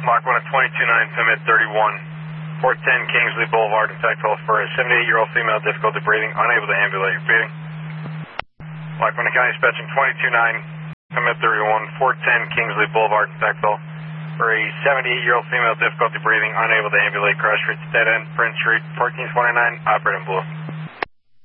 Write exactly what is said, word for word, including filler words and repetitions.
Mach one at twenty-two nine, Pimit thirty-one, four ten Kingsley Boulevard, in fact, call for a seventy-eight-year-old female, difficulty breathing, unable to ambulate, repeating. Mach one County Dispatching twenty-two nine, Pimit thirty-one, four ten Kingsley Boulevard, in fact, call for a seventy-eight-year-old female, difficulty breathing, unable to ambulate, cross streets, dead end, Prince Street, fourteen twenty-nine, operating blue.